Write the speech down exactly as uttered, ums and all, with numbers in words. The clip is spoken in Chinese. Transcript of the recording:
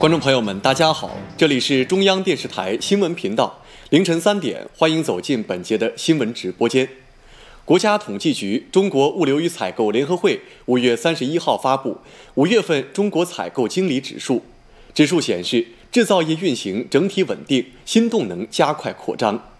观众朋友们，大家好，这里是中央电视台新闻频道，凌晨三点，欢迎走进本节的新闻直播间。国家统计局中国物流与采购联合会五月三十一号发布五月份中国采购经理指数，指数显示制造业运行整体稳定，新动能加快扩张。